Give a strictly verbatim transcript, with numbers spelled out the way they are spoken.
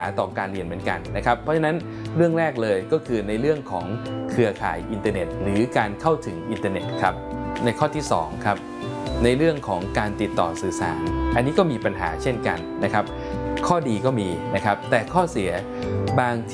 ต่อการเรียนเหมือนกันนะครับเพราะฉะนั้นเรื่องแรกเลยก็คือในเรื่องของเครือข่ายอินเทอร์เน็ตหรือการเข้าถึงอินเทอร์เน็ตครับในข้อที่สองครับในเรื่องของการติดต่อสื่อสารอันนี้ก็มีปัญหาเช่นกันนะครับข้อดีก็มีนะครับแต่ข้อเสียบาง